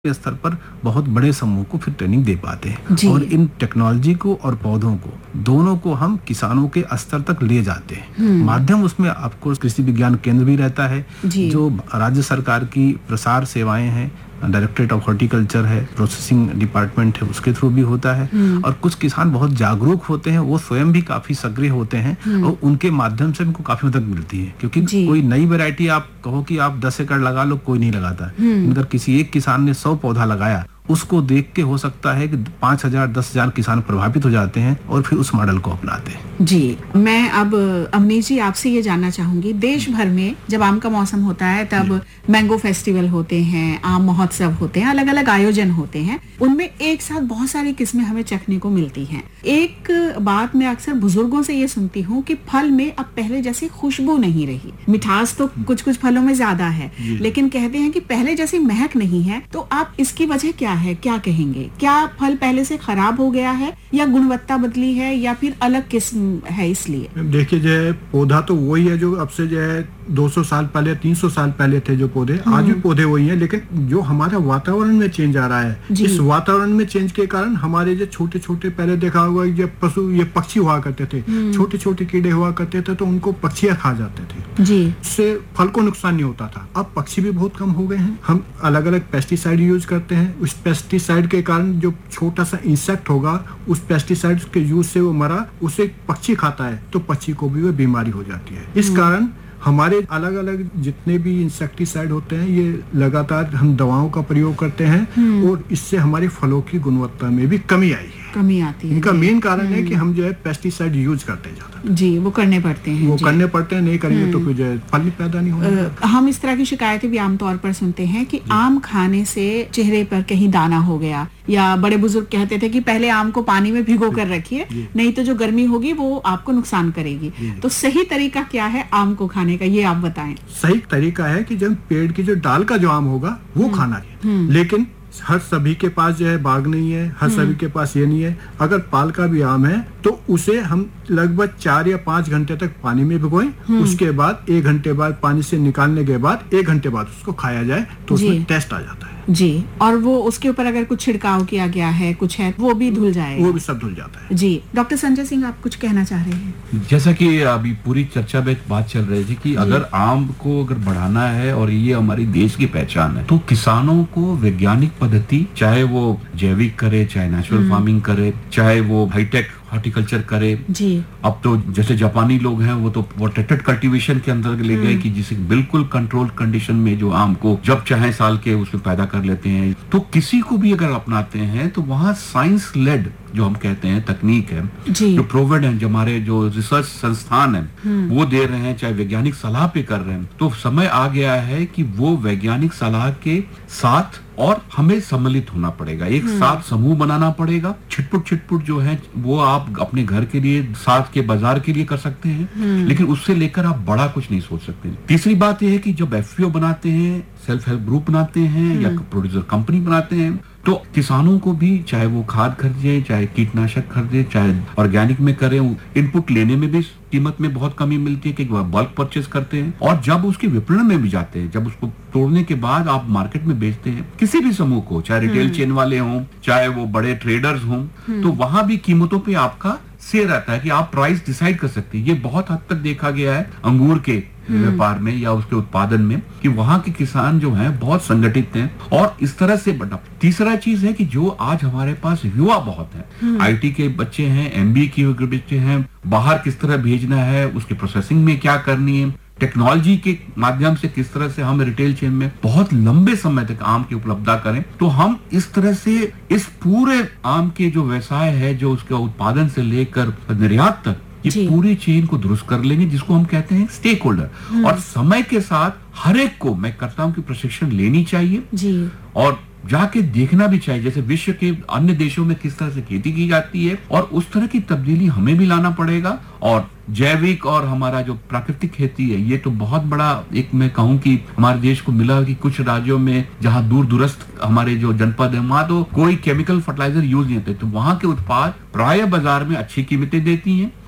के स्तर पर बहुत बड़े समूह को फिर ट्रेनिंग दे पाते हैं। जी। और इन टेक्नोलॉजी को और पौधों को दोनों को हम किसानों के स्तर तक ले जाते हैं। माध्यम उसमें आपको कृषि विज्ञान केंद्र भी रहता है, जी। जो राज्य सरकार की प्रसार सेवाएं हैं, डायरेक्टरेट ऑफ हॉर्टिकल्चर है, प्रोसेसिंग डिपार्टमेंट है, उसके थ्रू भी होता है। और कुछ किसान बहुत जागरूक होते हैं, वो स्वयं भी काफी सक्रिय होते हैं और उनके माध्यम से उनको काफी मदद मिलती है। क्योंकि जी। कोई नई वैरायटी आप कहो कि आप 10 एकड़ लगा लो, कोई नहीं लगाता। अगर किसी एक किसान ने 100 पौधा लगाया, उसको देख के हो सकता है कि 5,000 10,000 किसान प्रभावित हो जाते हैं और फिर उस मॉडल को अपनाते हैं। जी, मैं अब अवनीश जी आपसे ये जानना चाहूंगी, देश भर में जब आम का मौसम होता है तब मैंगो फेस्टिवल होते हैं, आम महोत्सव होते हैं, अलग अलग आयोजन होते हैं, उनमें एक साथ बहुत सारी किस्में हमें चखने को मिलती हैं। एक बात मैं अक्सर बुजुर्गों से ये सुनती हूँ कि फल में अब पहले जैसी खुशबू नहीं रही। मिठास तो कुछ कुछ फलों में ज्यादा है, लेकिन कहते हैं कि पहले जैसी महक नहीं है। तो आप इसकी वजह क्या है, क्या कहेंगे? क्या फल पहले से खराब हो गया है या गुणवत्ता बदली है या फिर अलग किस्म है इसलिए? देखिए, जो है पौधा तो वही है जो अब से जो है 200 साल पहले 300 साल पहले थे जो पौधे, आज भी पौधे वही हैं, लेकिन जो हमारा वातावरण में चेंज आ रहा है, इस वातावरण में चेंज के कारण हमारे जो छोटे छोटे, पहले देखा होगा जब पशु ये पक्षी हुआ करते थे, छोटे छोटे कीड़े हुआ करते थे, तो उनको पक्षियां खा जाते थे जी। उससे फल को नुकसान नहीं होता था। अब पक्षी भी बहुत कम हो गए हैं। हम अलग अलग पेस्टिसाइड यूज करते हैं, उस पेस्टिसाइड के कारण जो छोटा सा इंसेक्ट होगा, उस पेस्टिसाइड के यूज से वो मरा, उसे पक्षी खाता है तो पक्षी को भी वो बीमारी हो जाती है। इस कारण हमारे अलग अलग जितने भी इंसेक्टिसाइड होते हैं, ये लगातार हम दवाओं का प्रयोग करते हैं और इससे हमारे फलों की गुणवत्ता में भी कमी आई है, कमी आती है। इनका मेन कारण है कि हम जो है पेस्टिसाइड यूज करते हैं ज्यादा। जी, वो करने पड़ते हैं। वो करने पड़ते हैं, नहीं करेंगे तो फिर जो है फल भी पैदा नहीं होगा। हम इस तरह की शिकायतें भी आमतौर पर सुनते हैं कि आम खाने से चेहरे पर कहीं दाना हो गया, या बड़े बुजुर्ग कहते थे कि पहले आम को पानी में भिगो कर रखिए, नहीं तो जो गर्मी होगी वो आपको नुकसान करेगी। तो सही तरीका क्या है आम को खाने का, ये आप बताएं। सही तरीका है कि जब पेड़ की जो डाल का जो आम होगा वो खाना है, लेकिन हर सभी के पास जो है बाग नहीं है, हर सभी के पास ये नहीं है। अगर पाल का भी आम है तो उसे हम लगभग 4 या 5 घंटे तक पानी में भिगोएं, उसके बाद 1 घंटे बाद पानी से निकालने के बाद 1 घंटे बाद उसको खाया जाए तो उसमें टेस्ट आ जाता है। जी, और वो उसके ऊपर अगर कुछ छिड़काव किया गया है, कुछ है, वो भी धुल जाएगा। वो भी सब धुल जाता है। जी, डॉक्टर संजय सिंह, आप कुछ कहना चाह रहे हैं? जैसा कि अभी पूरी चर्चा में बात चल रही थी कि अगर आम को अगर बढ़ाना है और ये हमारी देश की पहचान है, तो किसानों को वैज्ञानिक पद्धति, चाहे वो जैविक करे, चाहे नेचुरल फार्मिंग करे, चाहे वो हाईटेक हॉर्टिकल्चर करे। जी। अब तो जैसे जापानी लोग हैं वो तो प्रोटेक्टेड कल्टीवेशन के अंदर ले गए कि जिसे बिल्कुल कंट्रोल कंडीशन में जो आम को जब चाहे साल के उसमें पैदा कर लेते हैं। तो किसी को भी अगर अपनाते हैं तो वहाँ साइंस लेड जो हम कहते हैं तकनीक है, जो प्रोवाइड है, जो हमारे जो रिसर्च संस्थान है वो दे रहे हैं, चाहे वैज्ञानिक सलाह पे कर रहे हैं, तो समय आ गया है कि वो वैज्ञानिक सलाह के साथ और हमें सम्मिलित होना पड़ेगा, एक साथ समूह बनाना पड़ेगा। छिटपुट जो है वो आप अपने घर के लिए, साथ के बाजार के लिए कर सकते हैं, लेकिन उससे लेकर आप बड़ा कुछ नहीं सोच सकते। तीसरी बात यह है कि जब एफपीओ बनाते हैं, सेल्फ हेल्प ग्रुप बनाते हैं या प्रोड्यूसर कंपनी बनाते हैं, तो किसानों को भी चाहे वो खाद खरीदे, चाहे कीटनाशक खरीदे, चाहे ऑर्गेनिक में करें, इनपुट लेने में भी कीमत में बहुत कमी मिलती है कि बल्क परचेज करते हैं। और जब उसके विपणन में भी जाते हैं, जब उसको तोड़ने के बाद आप मार्केट में बेचते हैं किसी भी समूह को, चाहे रिटेल चेन वाले हों, चाहे वो बड़े ट्रेडर्स हों, तो वहां भी कीमतों पे आपका से रहता है कि आप प्राइस डिसाइड कर सकते हैं। ये बहुत हद तक देखा गया है अंगूर के व्यापार में या उसके उत्पादन में कि वहां के किसान जो हैं बहुत संगठित हैं और इस तरह से बढ़ा। तीसरा चीज है कि जो आज हमारे पास युवा बहुत हैं, आईटी के बच्चे हैं, एमबीए के बच्चे हैं, बाहर किस तरह भेजना है, उसकी प्रोसेसिंग में क्या करनी है, टेक्नोलॉजी के माध्यम से किस तरह से हम रिटेल चेन में बहुत लंबे समय तक आम की उपलब्धता करें, तो हम इस तरह से इस पूरे आम के जो व्यवसाय है, जो उसके उत्पादन से लेकर निर्यात तक, ये पूरी चेन को दुरुस्त कर लेंगे, जिसको हम कहते हैं स्टेक होल्डर। और समय के साथ हर एक को मैं करता हूं कि प्रशिक्षण लेनी चाहिए जी। और जाके देखना भी चाहिए, जैसे विश्व के अन्य देशों में किस तरह से खेती की जाती है, और उस तरह की तब्दीली हमें भी लाना पड़ेगा। और जैविक और हमारा जो प्राकृतिक खेती है, ये तो बहुत बड़ा एक मैं कहूँ कि हमारे देश को मिला कि कुछ राज्यों में जहाँ दूर दूरस्थ हमारे जो जनपद है, वहाँ तो कोई केमिकल फर्टिलाइजर यूज नहीं होते, तो वहाँ के उत्पाद प्राय बाजार में अच्छी कीमतें देती हैं और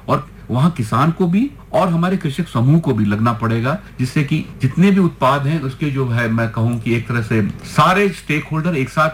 वहाँ किसान को भी और हमारे कृषक समूह को भी लगना पड़ेगा, जिससे कि जितने भी उत्पाद हैं उसके जो है मैं कहूँ कि एक तरह से सारे स्टेक होल्डर एक साथ